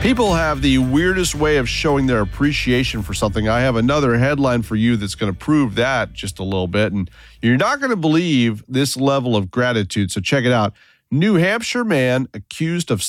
People have the weirdest way of showing their appreciation for something. I have another headline for you that's going to prove that just a little bit. And you're not going to believe this level of gratitude. So check it out. New Hampshire man accused of